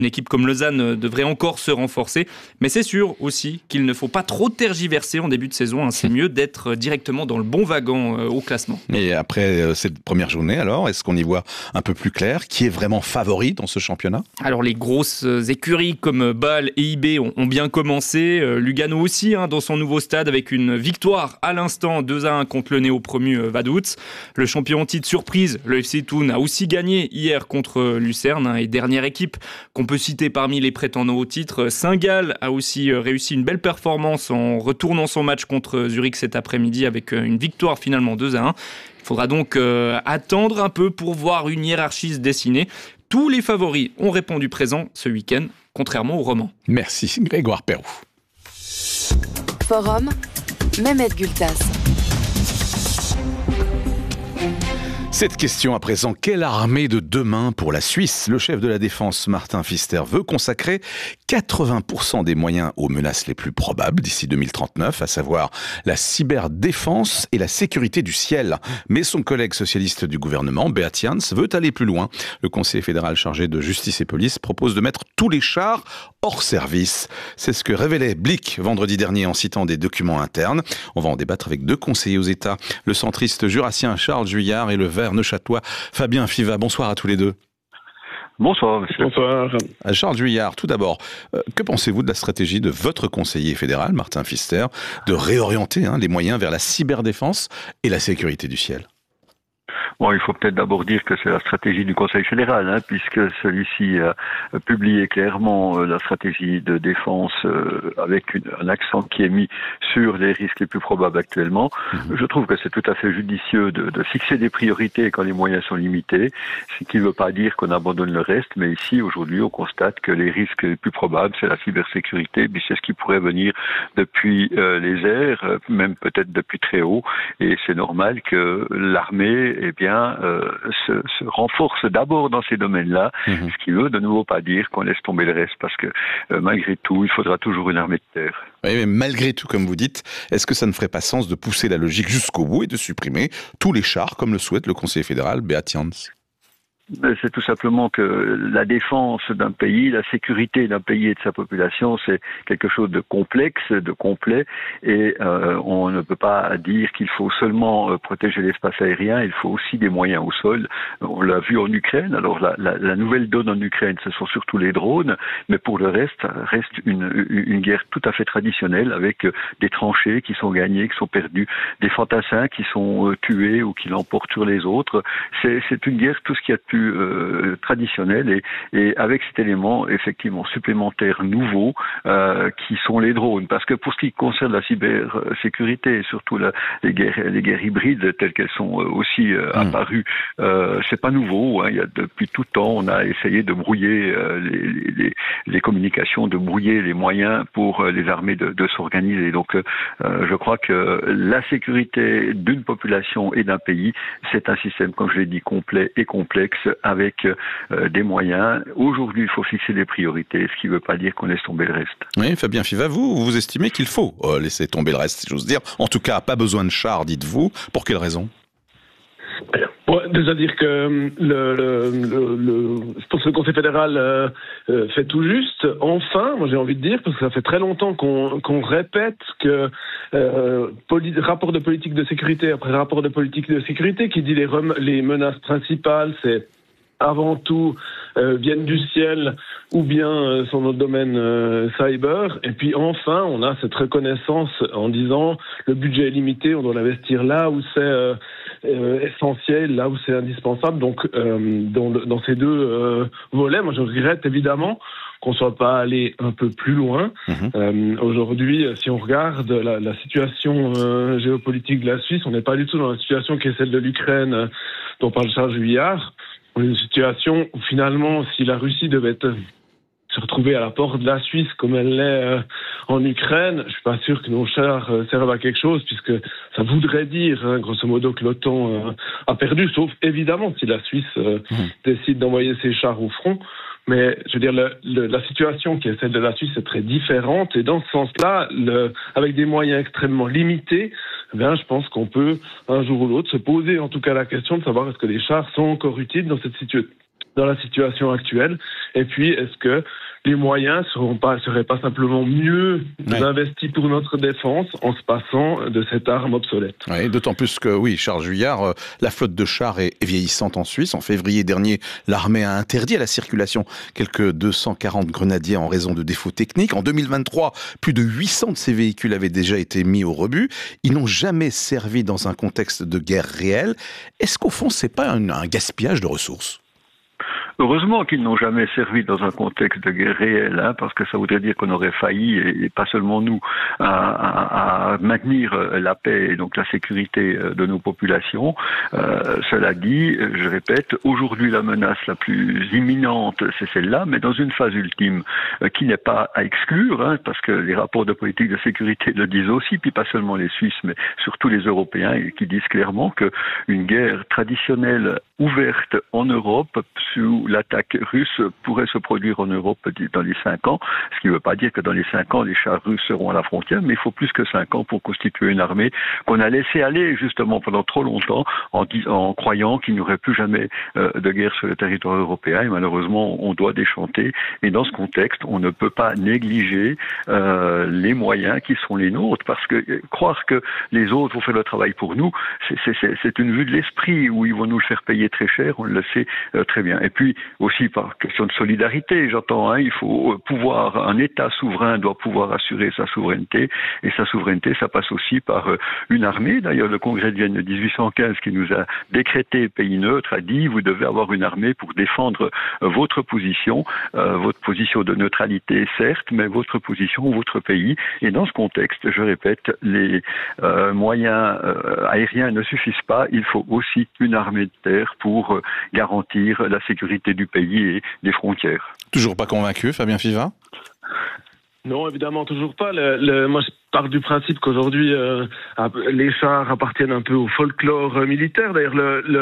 Une équipe comme Lausanne devrait encore se renforcer, mais c'est sûr aussi qu'il ne faut pas trop tergiverser en début de saison. C'est mieux d'être directement dans le bon wagon au classement. Et après cette première journée, alors, est-ce qu'on y voit un peu plus clair? Qui est vraiment favori dans ce championnat? Alors les grosses écuries comme Bâle et IB ont bien commencé. Lugano aussi dans son nouveau stade avec une victoire à l'instant 2-1 contre le néo-promu Vaduz. Le champion titre surprise, le FC Thun, a aussi gagné hier contre Lucerne. Et dernière équipe qu'on peut citer parmi les prétendants au titre, Saint-Gall a aussi réussi une belle performance en retournant son match contre Zurich cet après-midi avec une victoire finalement 2-1. Il faudra donc attendre un peu pour voir une hiérarchie se dessiner. Tous les favoris ont répondu présent ce week-end, contrairement aux Romans. Merci Grégoire Perroux. Forum, Mehmet Gültas. Cette question à présent, quelle armée de demain pour la Suisse? Le chef de la défense, Martin Pfister, veut consacrer 80% des moyens aux menaces les plus probables d'ici 2039, à savoir la cyberdéfense et la sécurité du ciel. Mais son collègue socialiste du gouvernement, Beat Jans, veut aller plus loin. Le conseiller fédéral chargé de justice et police propose de mettre tous les chars hors service. C'est ce que révélait Blick vendredi dernier en citant des documents internes. On va en débattre avec deux conseillers aux États, le centriste jurassien Charles Juillard et le vert neuchâtelois Fabien Fiva. Bonsoir à tous les deux. Bonsoir, monsieur. Bonsoir. Charles Juillard, tout d'abord, que pensez-vous de la stratégie de votre conseiller fédéral, Martin Pfister, de réorienter les moyens vers la cyberdéfense et la sécurité du ciel? Bon, il faut peut-être d'abord dire que c'est la stratégie du Conseil fédéral, puisque celui-ci a publié clairement la stratégie de défense avec un accent qui est mis sur les risques les plus probables actuellement. Je trouve que c'est tout à fait judicieux de fixer des priorités quand les moyens sont limités, ce qui ne veut pas dire qu'on abandonne le reste, mais ici, aujourd'hui, on constate que les risques les plus probables, c'est la cybersécurité, puis c'est ce qui pourrait venir depuis les airs, même peut-être depuis très haut, et c'est normal que l'armée se renforce d'abord dans ces domaines-là, ce qui ne veut de nouveau pas dire qu'on laisse tomber le reste, parce que malgré tout, il faudra toujours une armée de terre. Oui, mais malgré tout, comme vous dites, est-ce que ça ne ferait pas sens de pousser la logique jusqu'au bout et de supprimer tous les chars, comme le souhaite le conseiller fédéral Beat Jans? C'est tout simplement que la défense d'un pays, la sécurité d'un pays et de sa population, c'est quelque chose de complexe, de complet, et on ne peut pas dire qu'il faut seulement protéger l'espace aérien, il faut aussi des moyens au sol. On l'a vu en Ukraine, alors la nouvelle donne en Ukraine, ce sont surtout les drones, mais pour le reste une guerre tout à fait traditionnelle, avec des tranchées qui sont gagnées, qui sont perdues, des fantassins qui sont tués ou qui l'emportent sur les autres. C'est une guerre, tout ce qu'il y a de plus traditionnel, et avec cet élément effectivement supplémentaire nouveau qui sont les drones, parce que pour ce qui concerne la cybersécurité et surtout les guerres hybrides telles qu'elles sont aussi apparues, c'est pas nouveau, il y a depuis tout temps on a essayé de brouiller les communications, de brouiller les moyens pour les armées de s'organiser. Donc je crois que la sécurité d'une population et d'un pays, c'est un système, comme je l'ai dit, complet et complexe, avec des moyens. Aujourd'hui, il faut fixer des priorités, ce qui ne veut pas dire qu'on laisse tomber le reste. Oui, Fabien Fiva, vous estimez qu'il faut laisser tomber le reste, si j'ose dire. En tout cas, pas besoin de chars, dites-vous. Pour quelle raison? Déjà dire que je pense que le Conseil fédéral fait tout juste. Enfin, moi j'ai envie de dire, parce que ça fait très longtemps qu'on répète que rapport de politique de sécurité après rapport de politique de sécurité qui dit les menaces principales, c'est avant tout viennent du ciel ou bien sont dans le domaine cyber. Et puis enfin, on a cette reconnaissance en disant le budget est limité, on doit l'investir là où c'est essentiel, là où c'est indispensable. Donc dans ces deux volets, moi je regrette évidemment qu'on ne soit pas allé un peu plus loin. Aujourd'hui, si on regarde la situation géopolitique de la Suisse, on n'est pas du tout dans la situation qui est celle de l'Ukraine dont parle Charles Juillard. On est dans une situation où finalement, si la Russie devait se retrouver à la porte de la Suisse comme elle l'est en Ukraine, je suis pas sûr que nos chars servent à quelque chose, puisque ça voudrait dire, grosso modo, que l'OTAN a perdu, sauf évidemment si la Suisse décide d'envoyer ses chars au front. Mais je veux dire, la situation qui est celle de la Suisse est très différente, et dans ce sens-là, avec des moyens extrêmement limités, je pense qu'on peut, un jour ou l'autre, se poser en tout cas la question de savoir est-ce que les chars sont encore utiles dans cette dans la situation actuelle. Et puis, est-ce que les moyens seraient pas simplement mieux investis pour notre défense en se passant de cette arme obsolète? Oui, d'autant plus que, oui, Charles Juillard, la flotte de chars est vieillissante en Suisse. En février dernier, l'armée a interdit à la circulation quelques 240 grenadiers en raison de défauts techniques. En 2023, plus de 800 de ces véhicules avaient déjà été mis au rebut. Ils n'ont jamais servi dans un contexte de guerre réelle. Est-ce qu'au fond, c'est pas un gaspillage de ressources? Heureusement qu'ils n'ont jamais servi dans un contexte de guerre réelle, parce que ça voudrait dire qu'on aurait failli, et pas seulement nous, à maintenir la paix et donc la sécurité de nos populations. Cela dit, je répète, aujourd'hui la menace la plus imminente, c'est celle-là, mais dans une phase ultime qui n'est pas à exclure, parce que les rapports de politique de sécurité le disent aussi, puis pas seulement les Suisses, mais surtout les Européens, qui disent clairement qu'une guerre traditionnelle ouverte en Europe sous l'attaque russe pourrait se produire en Europe dans les 5 ans, ce qui ne veut pas dire que dans les 5 ans les chars russes seront à la frontière, mais il faut plus que 5 ans pour constituer une armée qu'on a laissé aller justement pendant trop longtemps en croyant qu'il n'y aurait plus jamais de guerre sur le territoire européen, et malheureusement on doit déchanter, et dans ce contexte on ne peut pas négliger les moyens qui sont les nôtres, parce que croire que les autres vont faire le travail pour nous, c'est une vue de l'esprit où ils vont nous le faire payer très cher, on le sait très bien. Et puis aussi par question de solidarité, j'entends, il faut pouvoir, un État souverain doit pouvoir assurer sa souveraineté, et sa souveraineté ça passe aussi par une armée. D'ailleurs le Congrès de Vienne de 1815 qui nous a décrété pays neutre a dit vous devez avoir une armée pour défendre votre position de neutralité certes, mais votre position, votre pays. Et dans ce contexte, je répète, les moyens aériens ne suffisent pas, il faut aussi une armée de terre pour garantir la sécurité du pays et des frontières. Toujours pas convaincu, Fabien Fivat? Non, évidemment, toujours pas. Moi, je pars du principe qu'aujourd'hui, les chars appartiennent un peu au folklore militaire. D'ailleurs,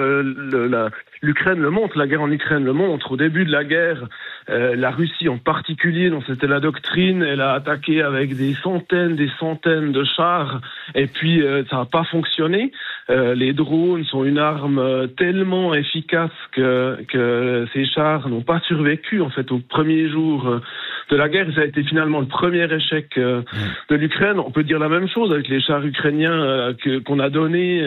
l'Ukraine le montre, la guerre en Ukraine le montre. Au début de la guerre, la Russie en particulier, dont c'était la doctrine, elle a attaqué avec des centaines de chars, et puis ça n'a pas fonctionné. Les drones sont une arme tellement efficace que ces chars n'ont pas survécu en fait au premier jour de la guerre. Ça a été finalement le premier échec de l'Ukraine. On peut dire la même chose avec les chars ukrainiens qu'on a donnés,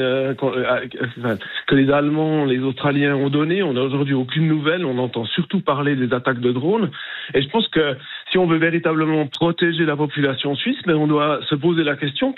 que les Allemands, les Australiens ont donné. On n'a aujourd'hui aucune nouvelle. On entend surtout parler des attaques de drones. Et je pense que si on veut véritablement protéger la population suisse, mais on doit se poser la question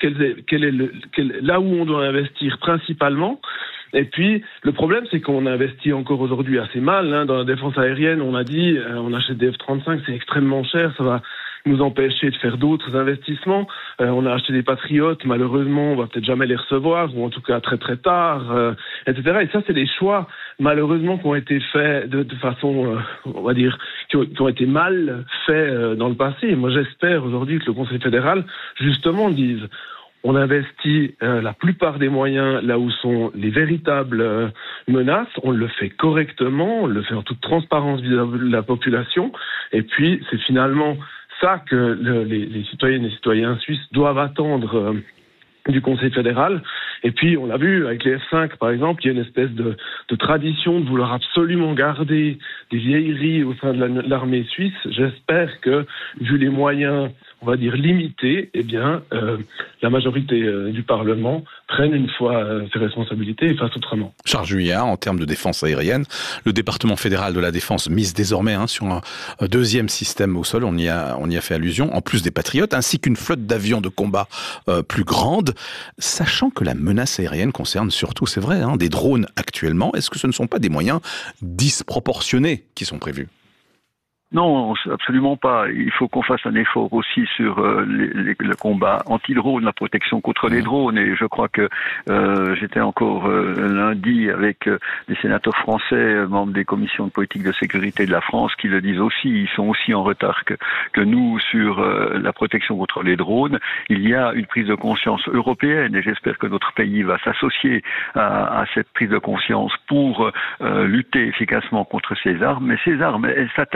là où on doit investir principalement. Et puis, le problème, c'est qu'on investit encore aujourd'hui assez mal dans la défense aérienne. On a dit, on achète des F-35, c'est extrêmement cher, ça va nous empêcher de faire d'autres investissements. On a acheté des Patriotes, malheureusement, on va peut-être jamais les recevoir, ou en tout cas très très tard, etc. Et ça, c'est des choix, malheureusement, qui ont été faits de façon, on va dire, qui ont été mal faits dans le passé. Et moi, j'espère aujourd'hui que le Conseil fédéral, justement, dise on investit la plupart des moyens là où sont les véritables menaces, on le fait correctement, on le fait en toute transparence vis-à-vis de la population, et puis c'est finalement ça que les citoyennes et citoyens suisses doivent attendre du Conseil fédéral. Et puis, on l'a vu, avec les F5, par exemple, il y a une espèce de tradition de vouloir absolument garder des vieilleries au sein de l'armée suisse. J'espère que, vu les moyens, on va dire, limités, eh bien, la majorité du Parlement prenne une fois ses responsabilités et fasse autrement. Charles Juillard, en termes de défense aérienne, le département fédéral de la défense mise désormais sur un deuxième système au sol, on y a fait allusion, en plus des Patriotes, ainsi qu'une flotte d'avions de combat plus grande, sachant que la menace aérienne concerne surtout, c'est vrai, des drones actuellement. Est-ce que ce ne sont pas des moyens disproportionnés qui sont prévus ? Non, absolument pas. Il faut qu'on fasse un effort aussi sur le combat anti-drone, la protection contre les drones. Et je crois que j'étais encore lundi avec des sénateurs français, membres des commissions de politique de sécurité de la France, qui le disent aussi. Ils sont aussi en retard que nous sur la protection contre les drones. Il y a une prise de conscience européenne, et j'espère que notre pays va s'associer à cette prise de conscience pour lutter efficacement contre ces armes. Mais ces armes, elles s'attaquent à quoi?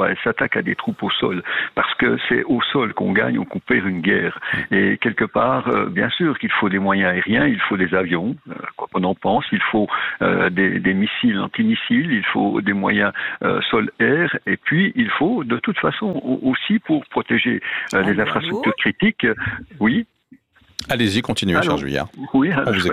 pourquoi elle s'attaque à des troupes au sol. Parce que c'est au sol qu'on gagne ou qu'on perd une guerre. Et quelque part, bien sûr qu'il faut des moyens aériens, il faut des avions, quoi qu'on en pense, il faut des missiles antimissiles, il faut des moyens sol-air, et puis il faut de toute façon aussi pour protéger les infrastructures critiques. Oui. Allez-y, continuez, Charles Juillard. Oui,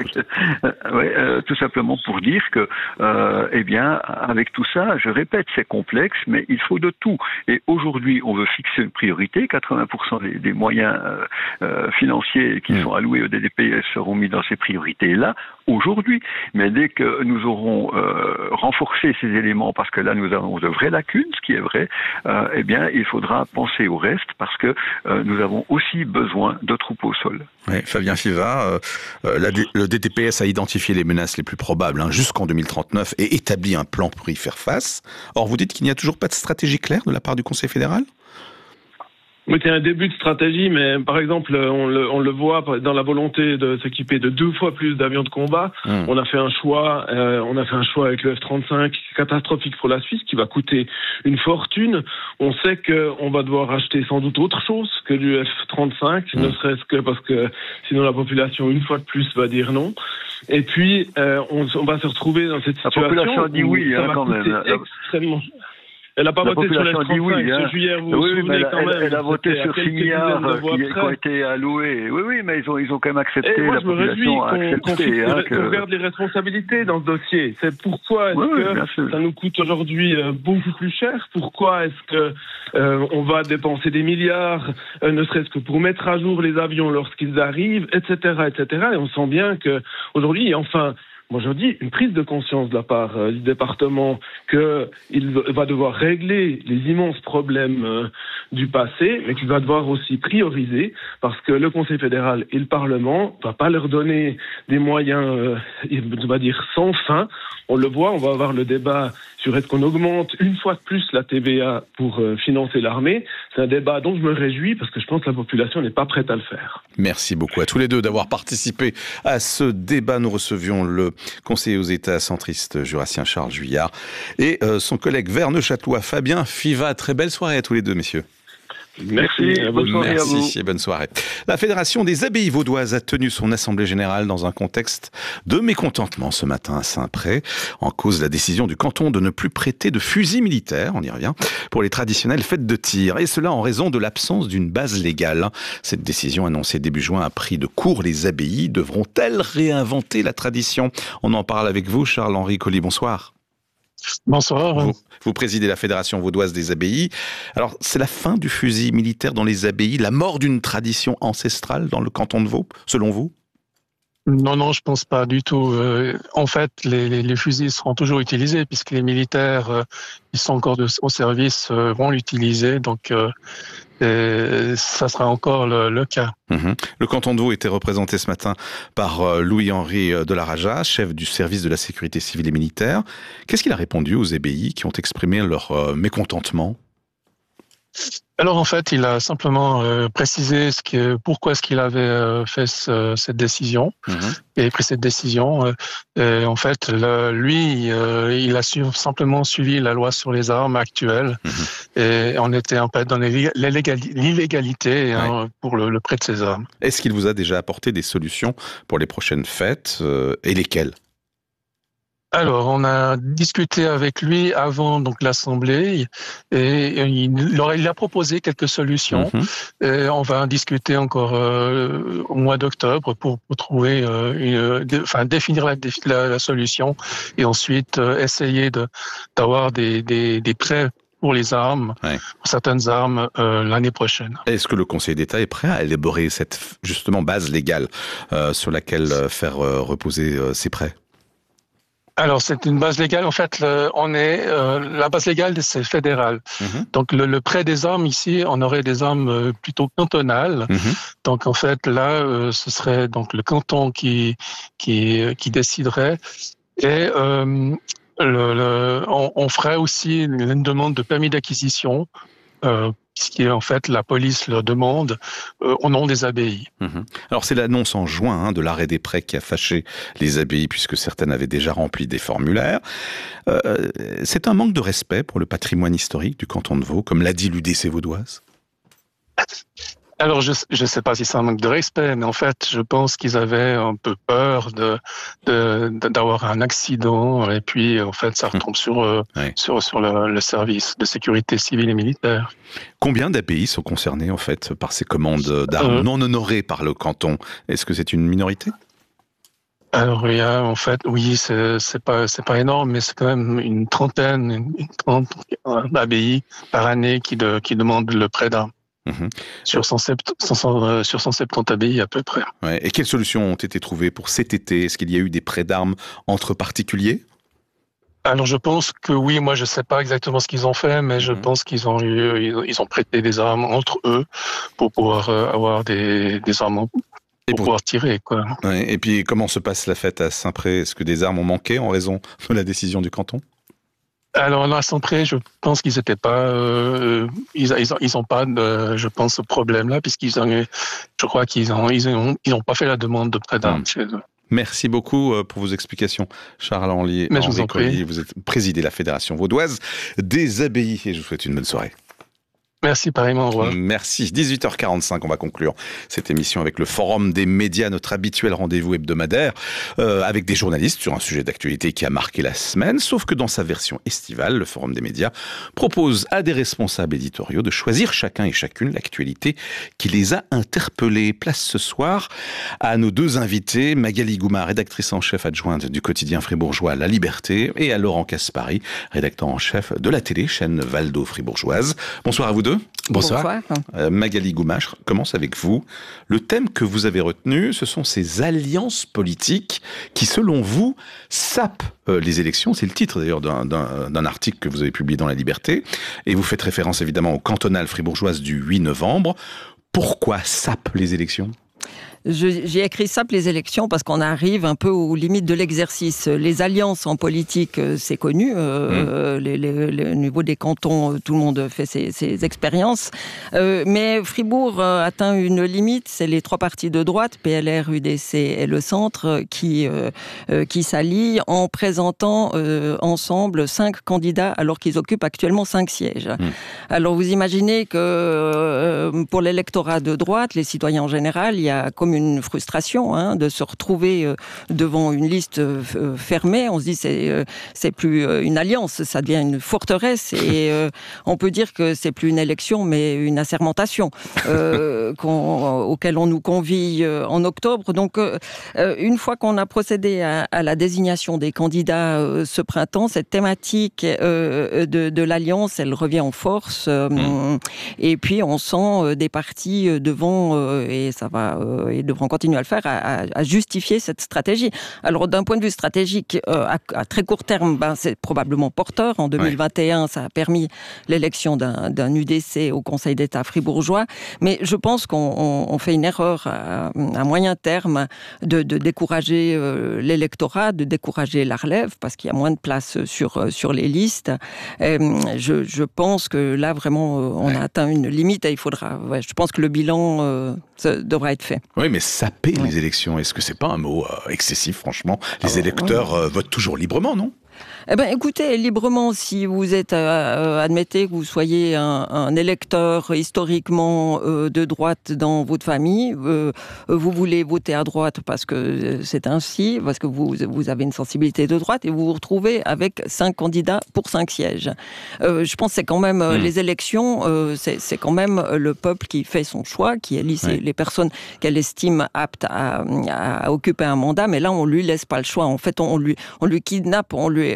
tout simplement pour dire que, eh bien, avec tout ça, je répète, c'est complexe, mais il faut de tout. Et aujourd'hui, on veut fixer une priorité. 80% des moyens financiers qui sont alloués au DDPS seront mis dans ces priorités-là aujourd'hui. Mais dès que nous aurons renforcé ces éléments, parce que là, nous avons de vraies lacunes, ce qui est vrai, eh bien, il faudra penser au reste, parce que nous avons aussi besoin de troupes au sol. Oui, Fabien Fivat, le DDPS a identifié les menaces les plus probables jusqu'en 2039 et établi un plan pour y faire face. Or, vous dites qu'il n'y a toujours pas de stratégie claire de la part du Conseil fédéral ? Oui, c'est un début de stratégie, mais par exemple, on le voit dans la volonté de s'équiper de 2 fois plus d'avions de combat. On a fait un choix, avec le F-35 catastrophique pour la Suisse, qui va coûter une fortune. On sait qu'on va devoir acheter sans doute autre chose que du F-35, ne serait-ce que parce que sinon la population, une fois de plus, va dire non. Et puis, on va se retrouver dans cette situation. La population a dit oui, quand même. Extrêmement. Elle n'a pas voté sur les 35 ce juillet, vous vous souvenez quand même. Elle a voté sur 6 milliards qui ont été alloués. Oui, mais ils ont quand même accepté, la population a accepté. Qu'on garde les responsabilités dans ce dossier. C'est pourquoi est-ce que ça nous coûte aujourd'hui beaucoup plus cher? Pourquoi est-ce que on va dépenser des milliards, ne serait-ce que pour mettre à jour les avions lorsqu'ils arrivent, etc., etc. Et on sent bien que aujourd'hui, enfin, moi, je dis une prise de conscience de la part du département qu'il va devoir régler les immenses problèmes du passé, mais qu'il va devoir aussi prioriser, parce que le Conseil fédéral et le Parlement ne vont pas leur donner des moyens, on va dire, sans fin. On le voit, on va avoir le débat sur est-ce qu'on augmente une fois de plus la TVA pour financer l'armée. C'est un débat dont je me réjouis, parce que je pense que la population n'est pas prête à le faire. Merci beaucoup à tous les deux d'avoir participé à ce débat. Nous recevions le conseiller aux États centriste jurassien Charles Juillard et son collègue verneuchâtelois Fabien Fivat. Très belle soirée à tous les deux, messieurs. Merci, bonne soirée à vous. Merci et bonne soirée. La Fédération des abbayes vaudoises a tenu son assemblée générale dans un contexte de mécontentement ce matin à Saint-Pré, en cause la décision du canton de ne plus prêter de fusils militaires, on y revient, pour les traditionnelles fêtes de tir, et cela en raison de l'absence d'une base légale. Cette décision annoncée début juin a pris de court les abbayes. Devront-elles réinventer la tradition? On en parle avec vous, Charles-Henri Colly, bonsoir. Bonsoir. Vous présidez la Fédération vaudoise des abbayes. Alors, c'est la fin du fusil militaire dans les abbayes, la mort d'une tradition ancestrale dans le canton de Vaud, selon vous? Non, je pense pas du tout. En fait, les fusils seront toujours utilisés, puisque les militaires, ils sont encore au service, vont l'utiliser. Donc, ça sera encore le cas. Le canton de Vaud était représenté ce matin par Louis-Henri Delaraja, chef du service de la sécurité civile et militaire. Qu'est-ce qu'il a répondu aux abbayes qui ont exprimé leur mécontentement? Alors en fait, il a simplement précisé pourquoi est-ce qu'il avait fait cette décision. Il avait pris cette décision. En fait, lui, il a simplement suivi la loi sur les armes actuelle. Et on était un peu dans l'illégalité pour le prêt de ces armes. Est-ce qu'il vous a déjà apporté des solutions pour les prochaines fêtes et lesquelles? Alors, on a discuté avec lui avant donc l'assemblée et il a proposé quelques solutions. Et on va en discuter encore au mois d'octobre pour trouver, définir la solution et ensuite essayer d'avoir des prêts pour les armes, pour certaines armes l'année prochaine. Est-ce que le Conseil d'État est prêt à élaborer cette justement base légale sur laquelle faire reposer ces prêts? Alors, c'est une base légale. En fait, la base légale, c'est fédéral. Donc, le prêt des armes ici, on aurait des armes plutôt cantonales. Donc, en fait, là, ce serait donc le canton qui déciderait. Et on ferait aussi une demande de permis d'acquisition qui est en fait la police leur demande au nom des abbayes. Alors c'est l'annonce en juin de l'arrêt des prêts qui a fâché les abbayes puisque certaines avaient déjà rempli des formulaires. C'est un manque de respect pour le patrimoine historique du canton de Vaud, comme l'a dit l'UDC vaudoise. Alors, je ne sais pas si c'est un manque de respect, mais en fait, je pense qu'ils avaient un peu peur d'avoir un accident, et puis, en fait, ça retombe sur le service de sécurité civile et militaire. Combien d'abbayes sont concernés, en fait, par ces commandes d'armes non honorées par le canton? Est-ce que c'est une minorité? Alors, il y a, en fait, oui, c'est pas énorme, mais c'est quand même une trentaine d'abbayes par année qui demandent le prêt d'armes. Sur 170 abbayes à peu près. Ouais. Et quelles solutions ont été trouvées pour cet été? Est-ce qu'il y a eu des prêts d'armes entre particuliers? Alors je pense que oui, moi je sais pas exactement ce qu'ils ont fait, mais je pense qu'ils ont prêté des armes entre eux pour pouvoir avoir des armes pour pouvoir tirer, quoi. Ouais. Et puis comment se passe la fête à Saint-Pré? Est-ce que des armes ont manqué en raison de la décision du canton? Alors là, à Saint-Pré, je pense qu'ils n'étaient pas, ils ont pas de, je pense, ce problème-là, je crois qu'ils ont pas fait la demande de prêt d'armes chez eux. Merci beaucoup pour vos explications, Charles Henri. Mais je vous en prie. Vous présidez la Fédération vaudoise des abbayes et je vous souhaite une bonne soirée. Merci, pareillement, au revoir. Merci. 18h45, on va conclure cette émission avec le Forum des médias, notre habituel rendez-vous hebdomadaire, avec des journalistes sur un sujet d'actualité qui a marqué la semaine, sauf que dans sa version estivale, le Forum des médias propose à des responsables éditoriaux de choisir chacun et chacune l'actualité qui les a interpellés. Place ce soir à nos deux invités, Magali Gouma, rédactrice en chef adjointe du quotidien fribourgeois La Liberté, et à Laurent Caspary, rédacteur en chef de la télé, chaîne Valdo fribourgeoise. Bonsoir à vous deux. Bonsoir. Magali Gouma, je commence avec vous. Le thème que vous avez retenu, ce sont ces alliances politiques qui, selon vous, sapent les élections. C'est le titre d'ailleurs d'un article que vous avez publié dans La Liberté. Et vous faites référence évidemment aux cantonales fribourgeoises du 8 novembre. Pourquoi sapent les élections ? J'ai écrit ça pour les élections parce qu'on arrive un peu aux limites de l'exercice. Les alliances en politique, c'est connu. Au niveau des cantons, tout le monde fait ses expériences. Mais Fribourg atteint une limite. C'est les trois partis de droite, PLR, UDC et le Centre, qui s'allient en présentant ensemble 5 candidats alors qu'ils occupent actuellement 5 sièges. Alors vous imaginez que pour l'électorat de droite, les citoyens en général, il y a comme une frustration de se retrouver devant une liste fermée. On se dit c'est plus une alliance, ça devient une forteresse et on peut dire que c'est plus une élection mais une assermentation auquel on nous convie en octobre. Donc une fois qu'on a procédé à la désignation des candidats ce printemps, cette thématique de l'alliance, elle revient en force et puis on sent des partis devant et ça va et devront continuer à le faire, à justifier cette stratégie. Alors d'un point de vue stratégique, à très court terme, c'est probablement porteur. En 2021, ça a permis l'élection d'un UDC au Conseil d'État fribourgeois, mais je pense qu'on fait une erreur à moyen terme de décourager l'électorat, de décourager la relève, parce qu'il y a moins de place sur les listes. Je pense que là, vraiment, on a atteint une limite et il faudra... je pense que le bilan devra être fait. Oui, mais saper les élections, est-ce que c'est pas un mot excessif, franchement? Les électeurs votent toujours librement, non? Eh bien, écoutez, librement, si vous êtes, admettez que vous soyez un électeur historiquement de droite dans votre famille, vous voulez voter à droite parce que c'est ainsi, parce que vous avez une sensibilité de droite et vous vous retrouvez avec 5 candidats pour 5 sièges. Je pense que c'est quand même les élections, c'est quand même le peuple qui fait son choix, qui élit les personnes qu'elle estime aptes à occuper un mandat, mais là on lui laisse pas le choix. En fait, on lui kidnappe,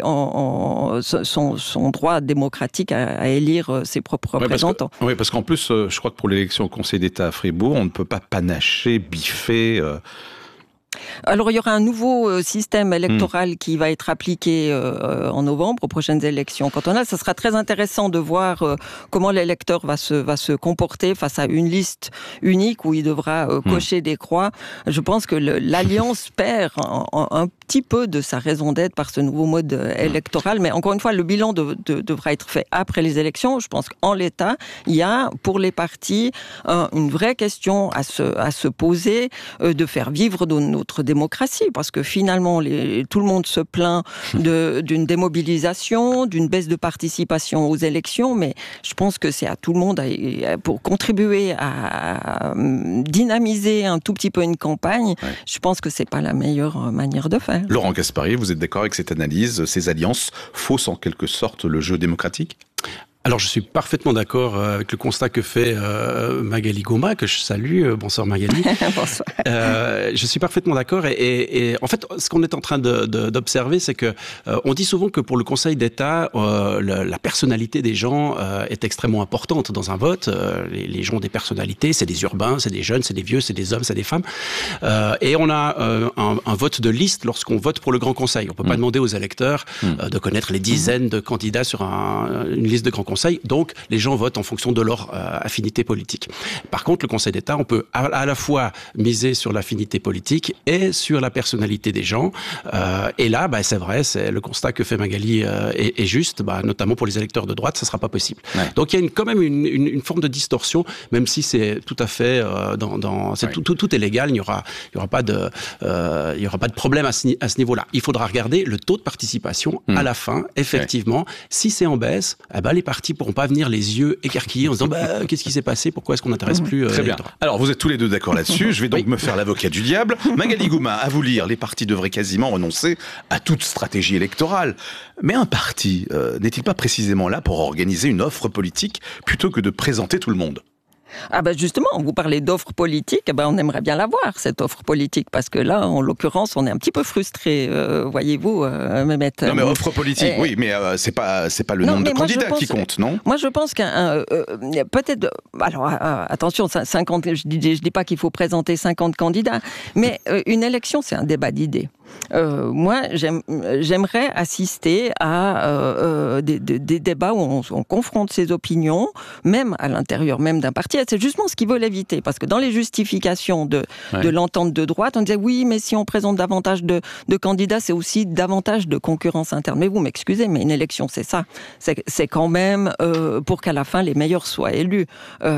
son droit démocratique à élire ses propres représentants. Parce qu'en plus, je crois que pour l'élection au Conseil d'État à Fribourg, on ne peut pas panacher, biffer Alors, il y aura un nouveau système électoral qui va être appliqué en novembre aux prochaines élections cantonales. Ça sera très intéressant de voir comment l'électeur va se comporter face à une liste unique où il devra cocher des croix. Je pense que l'Alliance perd un petit peu de sa raison d'être par ce nouveau mode électoral. Mais encore une fois, le bilan devra être fait après les élections. Je pense qu'en l'état, il y a pour les partis une vraie question à se poser, de faire vivre notre démocratie, parce que finalement tout le monde se plaint d'une démobilisation, d'une baisse de participation aux élections, mais je pense que c'est à tout le monde pour contribuer à dynamiser un tout petit peu une campagne. Ouais. Je pense que c'est pas la meilleure manière de faire. Laurent Gaspari, vous êtes d'accord avec cette analyse? Ces alliances faussent en quelque sorte le jeu démocratique? Alors, je suis parfaitement d'accord avec le constat que fait Magali Gouma, que je salue. Bonsoir Magali. Bonsoir. Je suis parfaitement d'accord. Et en fait, ce qu'on est en train d'observer, c'est que on dit souvent que pour le Conseil d'État, la personnalité des gens est extrêmement importante dans un vote. Les gens ont des personnalités, c'est des urbains, c'est des jeunes, c'est des vieux, c'est des hommes, c'est des femmes. Et on a un vote de liste lorsqu'on vote pour le Grand Conseil. On ne peut pas demander aux électeurs de connaître les dizaines de candidats sur une liste de Grand Conseil. Donc, les gens votent en fonction de leur affinité politique. Par contre, le Conseil d'État, on peut à la fois miser sur l'affinité politique et sur la personnalité des gens. Et là, c'est vrai, c'est le constat que fait Magali est juste, notamment pour les électeurs de droite, ça ne sera pas possible. Ouais. Donc, il y a quand même une forme de distorsion, même si c'est tout à fait tout est légal, il n'y aura pas de problème à ce niveau-là. Il faudra regarder le taux de participation à la fin, effectivement. Ouais. Si c'est en baisse, les partis pourront pas venir les yeux écarquillés en se disant qu'est-ce qui s'est passé, pourquoi est-ce qu'on n'intéresse plus Très bien. Alors vous êtes tous les deux d'accord là-dessus, je vais donc me faire l'avocat du diable. Magali Gouma, à vous lire, les partis devraient quasiment renoncer à toute stratégie électorale. Mais un parti n'est-il pas précisément là pour organiser une offre politique plutôt que de présenter tout le monde ? Justement, vous parlez d'offres politiques, on aimerait bien l'avoir, cette offre politique, parce que là, en l'occurrence, on est un petit peu frustrés, voyez-vous, Mehmet. Non, mais offre politique, oui, mais c'est pas le nombre de candidats qui compte, non ? Moi, je pense peut-être, alors attention, 50, je dis pas qu'il faut présenter 50 candidats, mais une élection, c'est un débat d'idées. Moi, j'aimerais assister à des débats où on confronte ses opinions, même à l'intérieur même d'un parti. C'est justement ce qu'ils veulent éviter, parce que dans les justifications de l'entente de droite, on disait oui, mais si on présente davantage de candidats, c'est aussi davantage de concurrence interne. Mais vous m'excusez, mais une élection, c'est ça. C'est quand même pour qu'à la fin, les meilleurs soient élus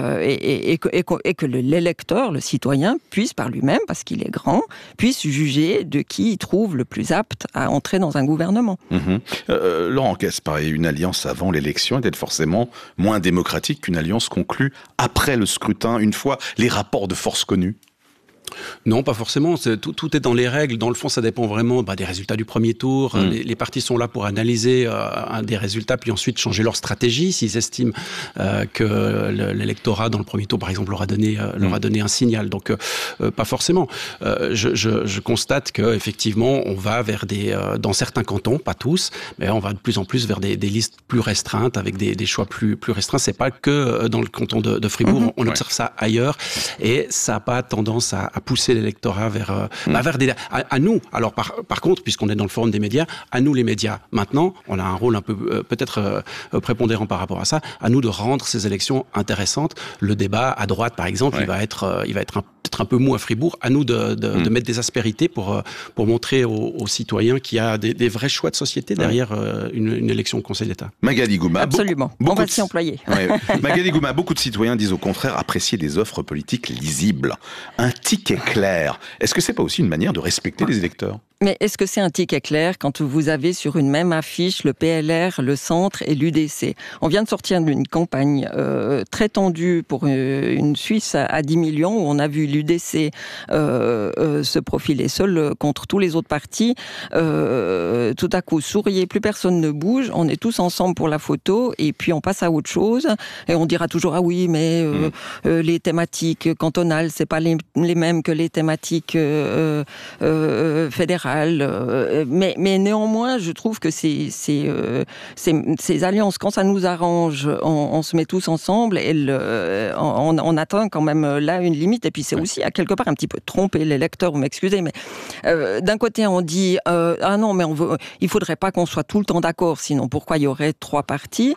et que l'électeur, le citoyen, puisse par lui-même, parce qu'il est grand, puisse juger de qui il trouve le plus apte à entrer dans un gouvernement. Laurent Gaspari, une alliance avant l'élection est-elle forcément moins démocratique qu'une alliance conclue après le scrutin, une fois les rapports de force connus ? Non, pas forcément. Tout est dans les règles. Dans le fond, ça dépend vraiment des résultats du premier tour. Les partis sont là pour analyser des résultats, puis ensuite changer leur stratégie s'ils estiment que l'électorat dans le premier tour, par exemple, leur a donné un signal. Donc, pas forcément. Je constate que effectivement, on va vers dans certains cantons, pas tous, mais on va de plus en plus vers des listes plus restreintes, avec des choix plus restreints. C'est pas que dans le canton de Fribourg. On observe ça ailleurs, et ça n'a pas tendance à pousser l'électorat vers à nous. Alors par contre, puisqu'on est dans le forum des médias, à nous les médias. Maintenant, on a un rôle un peu peut-être prépondérant par rapport à ça. À nous de rendre ces élections intéressantes. Le débat à droite, par exemple, il va être peut-être un peu mou à Fribourg. À nous de mettre des aspérités pour montrer aux citoyens qu'il y a des vrais choix de société derrière une élection au Conseil d'État. Magali Gouma. Absolument. On va s'y employer. Magali Gouma, beaucoup de citoyens disent au contraire apprécier des offres politiques lisibles. Un ticket clair. Est-ce que c'est pas aussi une manière de respecter les électeurs ? Mais est-ce que c'est un ticket clair quand vous avez sur une même affiche le PLR, le Centre et l'UDC ? On vient de sortir d'une campagne très tendue pour une Suisse à 10 millions où on a vu l'UDC se profiler seul contre tous les autres partis. Tout à coup, souriez, plus personne ne bouge, on est tous ensemble pour la photo et puis on passe à autre chose et on dira toujours ah oui mais les thématiques cantonales c'est pas les mêmes que les thématiques fédérales. Mais néanmoins, je trouve que ces alliances, quand ça nous arrange, on se met tous ensemble et on atteint quand même là une limite. Et puis c'est aussi à quelque part un petit peu tromper les lecteurs, vous m'excusez, mais d'un côté on dit ah non mais il faudrait pas qu'on soit tout le temps d'accord, sinon pourquoi il y aurait 3 partis,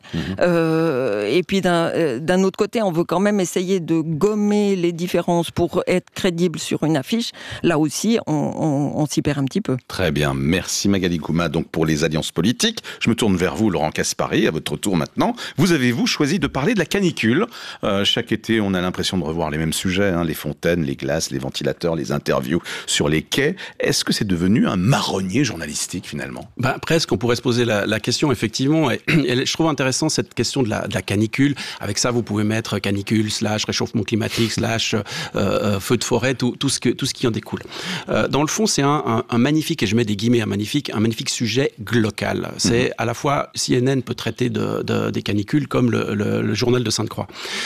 et puis d'un autre côté on veut quand même essayer de gommer les différences pour être crédible sur une affiche. Là aussi on s'y perd un petit peu. Très bien, merci Magali Gouma donc pour les alliances politiques. Je me tourne vers vous Laurent Kasparis, à votre tour maintenant. Vous avez choisi de parler de la canicule. Chaque été on a l'impression de revoir les mêmes sujets, les fontaines, les glaces, les ventilateurs, les interviews sur les quais. Est-ce que c'est devenu un marronnier journalistique finalement ? Presque, on pourrait se poser la question effectivement, et je trouve intéressant cette question de la canicule. Avec ça vous pouvez mettre canicule / réchauffement climatique / feu de forêt, tout ce qui en découle. Dans le fond c'est un magnifique, et je mets des guillemets, un magnifique sujet glocal. C'est à la fois CNN peut traiter des canicules comme le journal de Sainte-Croix.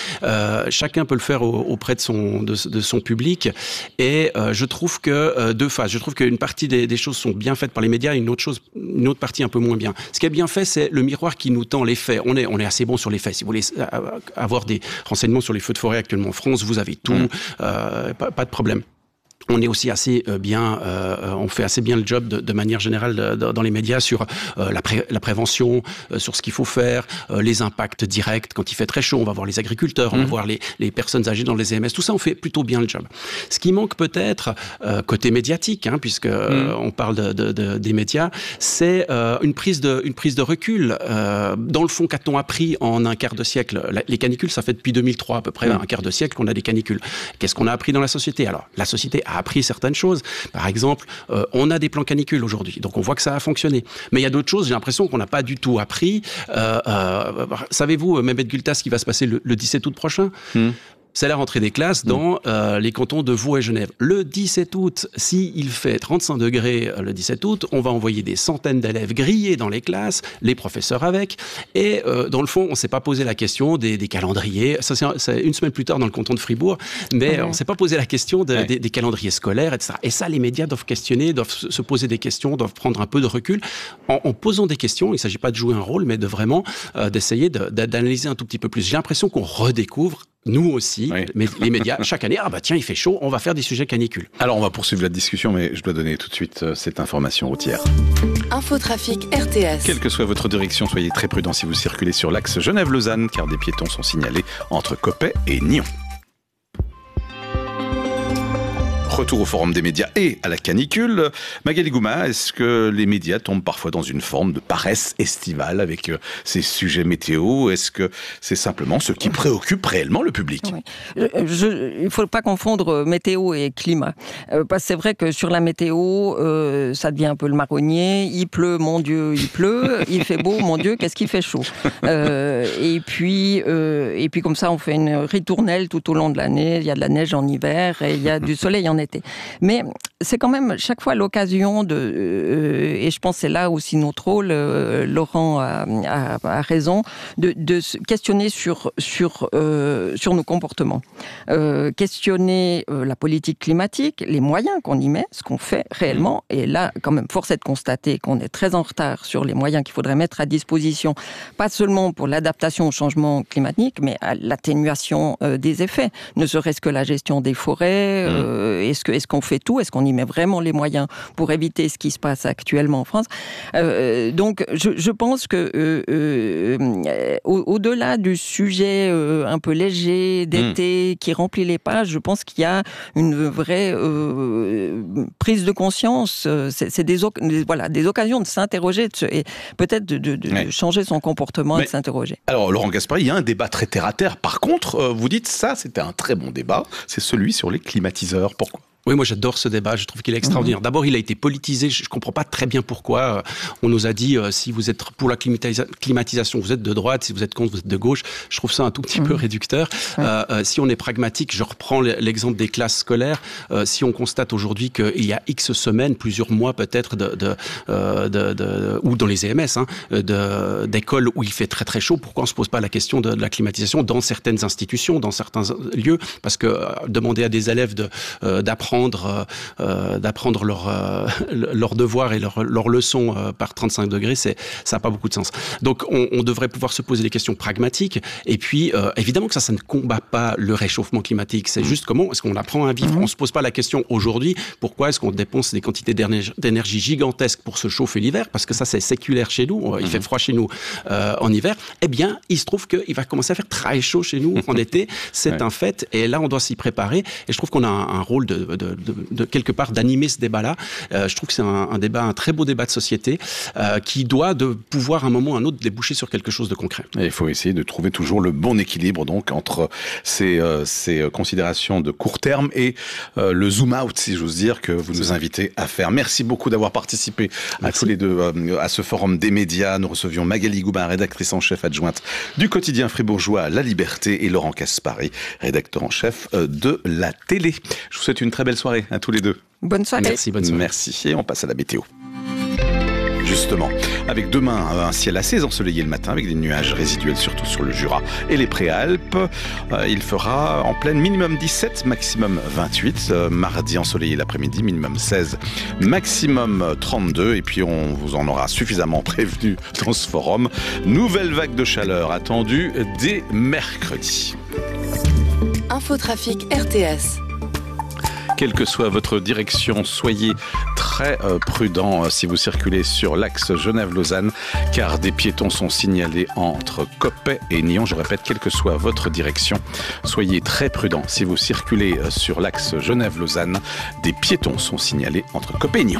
Chacun peut le faire auprès de son public, et je trouve que deux phases. Je trouve qu'une partie des choses sont bien faites par les médias, et une autre partie un peu moins bien. Ce qui est bien fait, c'est le miroir qui nous tend les faits. On est assez bon sur les faits. Si vous voulez avoir des renseignements sur les feux de forêt actuellement en France, vous avez tout, pas de problème. On est aussi assez bien, on fait assez bien le job de manière générale dans les médias sur la prévention, sur ce qu'il faut faire, les impacts directs. Quand il fait très chaud, on va voir les agriculteurs, on va voir les personnes âgées dans les EMS. Tout ça, on fait plutôt bien le job. Ce qui manque peut-être, côté médiatique, puisque on parle des médias, c'est une prise de recul. Dans le fond, qu'a-t-on appris en un quart de siècle ? Les canicules, ça fait depuis 2003 à peu près, un quart de siècle qu'on a des canicules. Qu'est-ce qu'on a appris dans la société ? Alors, la société a appris certaines choses. Par exemple, on a des plans canicules aujourd'hui, donc on voit que ça a fonctionné. Mais il y a d'autres choses, j'ai l'impression qu'on n'a pas du tout appris. Savez-vous, Mehmet Gültas, ce qui va se passer le 17 août prochain ? C'est la rentrée des classes dans les cantons de Vaud et Genève. Le 17 août, s'il fait 35 degrés le 17 août, on va envoyer des centaines d'élèves grillés dans les classes, les professeurs avec, et dans le fond, on ne s'est pas posé la question des calendriers. Ça, c'est une semaine plus tard dans le canton de Fribourg, mais on ne s'est pas posé la question des calendriers scolaires, etc. Et ça, les médias doivent questionner, doivent se poser des questions, doivent prendre un peu de recul. En posant des questions, il ne s'agit pas de jouer un rôle, mais de vraiment d'essayer d'analyser un tout petit peu plus. J'ai l'impression qu'on redécouvre, nous aussi, mais les médias, chaque année, tiens, il fait chaud, on va faire des sujets canicules. Alors, on va poursuivre la discussion, mais je dois donner tout de suite cette information routière. Infotrafic RTS. Quelle que soit votre direction, soyez très prudents si vous circulez sur l'axe Genève-Lausanne, car des piétons sont signalés entre Coppet et Nyon. Retour au forum des médias et à la canicule. Magali Gouma, est-ce que les médias tombent parfois dans une forme de paresse estivale avec ces sujets météo ? Est-ce que c'est simplement ce qui préoccupe réellement le public ? Il ne faut pas confondre météo et climat. Parce que c'est vrai que sur la météo, ça devient un peu le marronnier. Il pleut, mon Dieu, il pleut. Il fait beau, mon Dieu, qu'est-ce qu'il fait chaud. Et puis comme ça, on fait une ritournelle tout au long de l'année. Il y a de la neige en hiver et il y a du soleil en été. Mais c'est quand même chaque fois l'occasion et je pense que c'est là aussi notre rôle, Laurent a raison, de se questionner sur nos comportements. Questionner la politique climatique, les moyens qu'on y met, ce qu'on fait réellement. Et là, quand même, force est de constater qu'on est très en retard sur les moyens qu'il faudrait mettre à disposition, pas seulement pour l'adaptation au changement climatique, mais à l'atténuation des effets. Ne serait-ce que la gestion des forêts, est-ce qu'on fait tout ? Est-ce qu'on y met vraiment les moyens pour éviter ce qui se passe actuellement en France ? Donc, je pense que au-delà du sujet un peu léger d'été qui remplit les pages, je pense qu'il y a une vraie prise de conscience. C'est des occasions de s'interroger et peut-être de changer son comportement et de s'interroger. Alors, Laurent Kasparis, il y a un débat très terre-à-terre. Par contre, vous dites ça, c'était un très bon débat. C'est celui sur les climatiseurs. Pourquoi ? Oui, moi j'adore ce débat, je trouve qu'il est extraordinaire. D'abord, il a été politisé, je ne comprends pas très bien pourquoi. On nous a dit, si vous êtes pour la climatisation, vous êtes de droite, si vous êtes contre, vous êtes de gauche. Je trouve ça un tout petit peu réducteur. Si on est pragmatique, je reprends l'exemple des classes scolaires. Si on constate aujourd'hui qu'il y a X semaines, plusieurs mois peut-être, ou dans les EMS, d'écoles où il fait très très chaud, pourquoi on ne se pose pas la question de la climatisation dans certaines institutions, dans certains lieux ? Parce que demander à des élèves d'apprendre d'apprendre leurs devoirs et leurs leçons par 35 degrés, ça n'a pas beaucoup de sens. Donc on devrait pouvoir se poser des questions pragmatiques. Et puis évidemment que ça ne combat pas le réchauffement climatique. C'est juste comment est-ce qu'on apprend à vivre. On se pose pas la question aujourd'hui pourquoi est-ce qu'on dépense des quantités d'énergie gigantesques pour se chauffer l'hiver, parce que ça c'est séculaire chez nous. Il fait froid chez nous en hiver. Eh bien, il se trouve qu'il va commencer à faire très chaud chez nous en été. C'est un fait. Et là, on doit s'y préparer. Et je trouve qu'on a un rôle de quelque part d'animer ce débat-là. Je trouve que c'est un très beau débat de société qui doit de pouvoir à un moment ou à un autre déboucher sur quelque chose de concret. Et il faut essayer de trouver toujours le bon équilibre donc entre ces considérations de court terme et le zoom out, si j'ose dire, que vous nous invitez à faire. Merci beaucoup d'avoir participé à tous les deux à ce forum des médias. Nous recevions Magali Goubin, rédactrice en chef adjointe du quotidien fribourgeois La Liberté, et Laurent Caspary, rédacteur en chef de la télé. Je vous souhaite une très belle soirée à tous les deux. Bonne soirée. Merci, bonne soirée. Merci, et on passe à la météo. Justement, avec demain un ciel assez ensoleillé le matin, avec des nuages résiduels surtout sur le Jura et les Préalpes. Il fera en pleine minimum 17, maximum 28. Mardi ensoleillé l'après-midi, minimum 16, maximum 32. Et puis on vous en aura suffisamment prévenu dans ce forum. Nouvelle vague de chaleur attendue dès mercredi. Infotrafic RTS. Quelle que soit votre direction, soyez très prudents si vous circulez sur l'axe Genève-Lausanne, car des piétons sont signalés entre Coppet et Nyon. Je répète, quelle que soit votre direction, soyez très prudents si vous circulez sur l'axe Genève-Lausanne. Des piétons sont signalés entre Coppet et Nyon.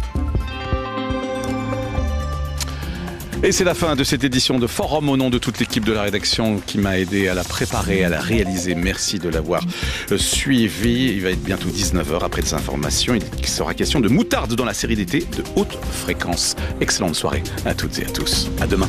Et c'est la fin de cette édition de Forum. Au nom de toute l'équipe de la rédaction qui m'a aidé à la préparer, à la réaliser, merci de l'avoir suivi. Il va être bientôt 19h après des informations. Il sera question de moutarde dans la série d'été de haute fréquence. Excellente soirée à toutes et à tous. À demain.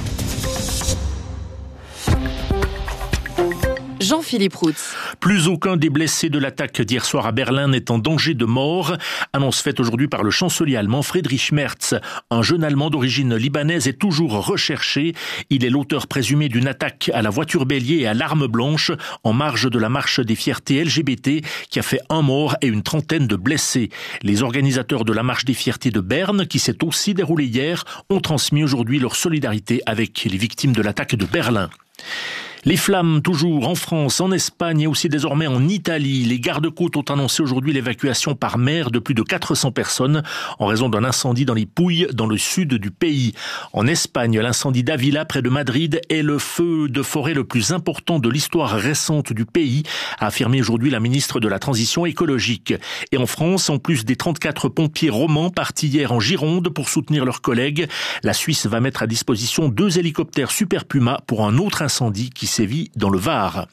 Jean-Philippe Routz. Plus aucun des blessés de l'attaque d'hier soir à Berlin n'est en danger de mort. Annonce faite aujourd'hui par le chancelier allemand Friedrich Merz. Un jeune Allemand d'origine libanaise est toujours recherché. Il est l'auteur présumé d'une attaque à la voiture bélier et à l'arme blanche en marge de la marche des fiertés LGBT qui a fait un mort et une trentaine de blessés. Les organisateurs de la marche des fiertés de Berne, qui s'est aussi déroulée hier, ont transmis aujourd'hui leur solidarité avec les victimes de l'attaque de Berlin. Les flammes toujours en France, en Espagne et aussi désormais en Italie. Les gardes-côtes ont annoncé aujourd'hui l'évacuation par mer de plus de 400 personnes en raison d'un incendie dans les Pouilles, dans le sud du pays. En Espagne, l'incendie d'Avila près de Madrid est le feu de forêt le plus important de l'histoire récente du pays, a affirmé aujourd'hui la ministre de la Transition écologique. Et en France, en plus des 34 pompiers romans partis hier en Gironde pour soutenir leurs collègues, la Suisse va mettre à disposition 2 hélicoptères Super Puma pour un autre incendie qui sévit dans le Var.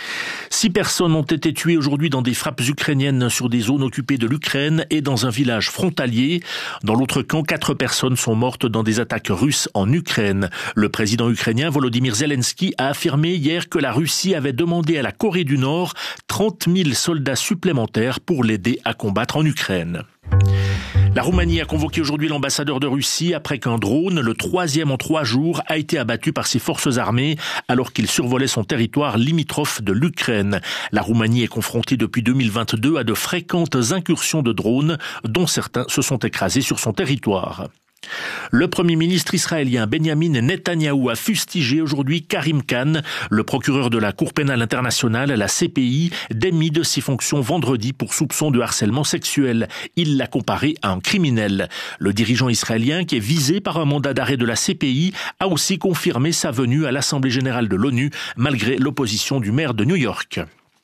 6 personnes ont été tuées aujourd'hui dans des frappes ukrainiennes sur des zones occupées de l'Ukraine et dans un village frontalier. Dans l'autre camp, 4 personnes sont mortes dans des attaques russes en Ukraine. Le président ukrainien Volodymyr Zelensky a affirmé hier que la Russie avait demandé à la Corée du Nord 30 000 soldats supplémentaires pour l'aider à combattre en Ukraine. La Roumanie a convoqué aujourd'hui l'ambassadeur de Russie après qu'un drone, le 3e en 3 jours, a été abattu par ses forces armées alors qu'il survolait son territoire limitrophe de l'Ukraine. La Roumanie est confrontée depuis 2022 à de fréquentes incursions de drones dont certains se sont écrasés sur son territoire. Le Premier ministre israélien Benjamin Netanyahou a fustigé aujourd'hui Karim Khan, le procureur de la Cour pénale internationale, la CPI, démis de ses fonctions vendredi pour soupçon de harcèlement sexuel. Il l'a comparé à un criminel. Le dirigeant israélien, qui est visé par un mandat d'arrêt de la CPI, a aussi confirmé sa venue à l'Assemblée générale de l'ONU, malgré l'opposition du maire de New York.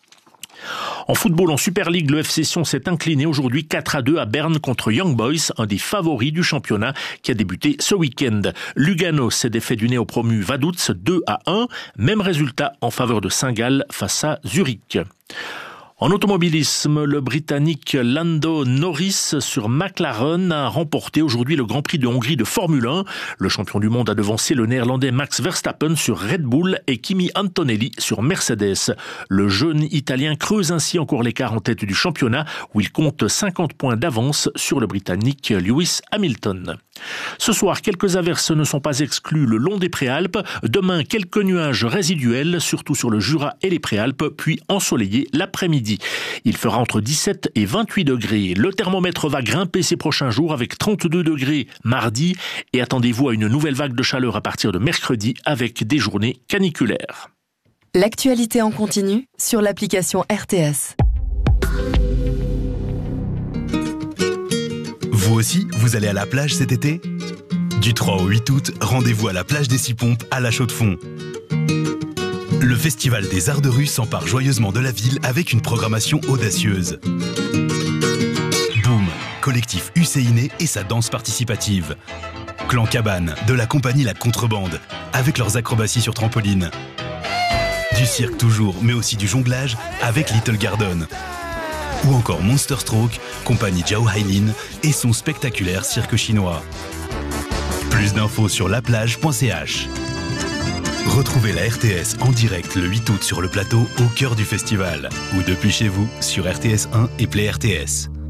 En football, en Super League, le FC Sion s'est incliné aujourd'hui 4-2 à Berne contre Young Boys, un des favoris du championnat qui a débuté ce week-end. Lugano s'est défait du néo-promu Vaduz 2-1, même résultat en faveur de Saint-Gall face à Zurich. En automobilisme, le Britannique Lando Norris sur McLaren a remporté aujourd'hui le Grand Prix de Hongrie de Formule 1. Le champion du monde a devancé le Néerlandais Max Verstappen sur Red Bull et Kimi Antonelli sur Mercedes. Le jeune Italien creuse ainsi encore l'écart en tête du championnat où il compte 50 points d'avance sur le Britannique Lewis Hamilton. Ce soir, quelques averses ne sont pas exclues le long des Préalpes. Demain, quelques nuages résiduels, surtout sur le Jura et les Préalpes, puis ensoleillés l'après-midi. Il fera entre 17 et 28 degrés. Le thermomètre va grimper ces prochains jours avec 32 degrés mardi. Et attendez-vous à une nouvelle vague de chaleur à partir de mercredi avec des journées caniculaires. L'actualité en continu sur l'application RTS. Vous aussi, vous allez à la plage cet été ? Du 3 au 8 août, rendez-vous à la plage des Six Pompes à La Chaux-de-Fonds. Le Festival des Arts de Rue s'empare joyeusement de la ville avec une programmation audacieuse. Boom, collectif UCINE et sa danse participative. Clan Cabane, de la compagnie La Contrebande, avec leurs acrobaties sur trampoline. Du cirque toujours, mais aussi du jonglage avec Little Garden. Ou encore Monster Stroke, compagnie Zhao Hailin et son spectaculaire cirque chinois. Plus d'infos sur laplage.ch. Retrouvez la RTS en direct le 8 août sur le plateau au cœur du festival ou depuis chez vous sur RTS 1 et Play RTS.